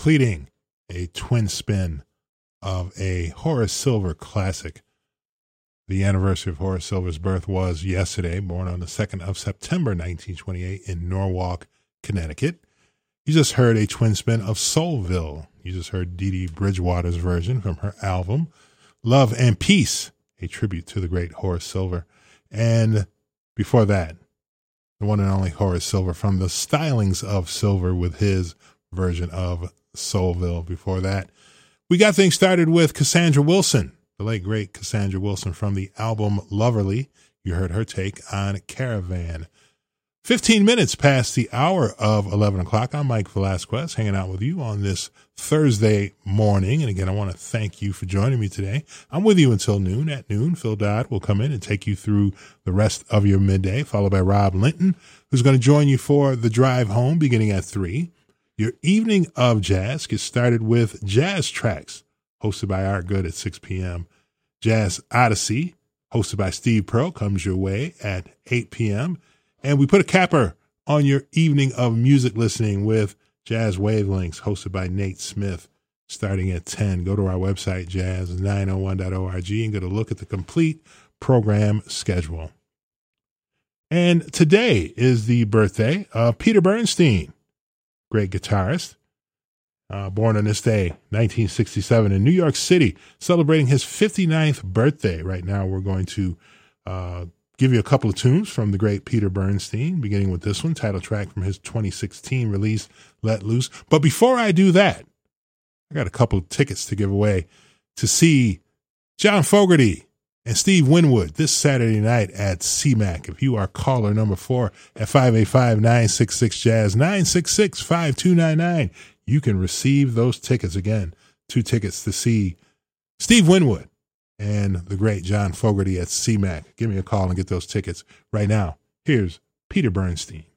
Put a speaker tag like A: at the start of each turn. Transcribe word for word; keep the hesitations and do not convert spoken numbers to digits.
A: completing a twin spin of a Horace Silver classic. The anniversary of Horace Silver's birth was yesterday, born on the second of September, nineteen twenty-eight in Norwalk, Connecticut. You just heard a twin spin of Soulville. You just heard Dee Dee Bridgewater's version from her album, Love and Peace, a tribute to the great Horace Silver. And before that, the one and only Horace Silver from the Stylings of Silver with his version of Soulville. Before that, we got things started with Cassandra Wilson, the late great Cassandra Wilson from the album Loverly. You heard her take on Caravan. fifteen minutes past the hour of eleven o'clock. I'm Mike Velasquez, hanging out with you on this Thursday morning. And again, I want to thank you for joining me today. I'm with you until noon. At noon, Phil Dodd will come in and take you through the rest of your midday, followed by Rob Linton, who's going to join you for the drive home beginning at three. Your evening of jazz gets started with Jazz Tracks, hosted by Art Good at six p.m. Jazz Odyssey, hosted by Steve Pearl, comes your way at eight p.m. And we put a capper on your evening of music listening with Jazz Wavelengths, hosted by Nate Smith, starting at ten. Go to our website, jazz nine oh one dot org, and get a look at the complete program schedule. And today is the birthday of Peter Bernstein, great guitarist, uh, born on this day, nineteen sixty-seven, in New York City, celebrating his fifty-ninth birthday. Right now, we're going to uh, give you a couple of tunes from the great Peter Bernstein, beginning with this one, title track from his twenty sixteen release, Let Loose. But before I do that, I got a couple of tickets to give away to see John Fogerty and Steve Winwood this Saturday night at C MAC. If you are caller number four at five eight five, nine six six, jazz, nine six six, five two nine nine, you can receive those tickets. Again, two tickets to see Steve Winwood and the great John Fogerty at C MAC. Give me a call and get those tickets right now. Here's Peter Bernstein.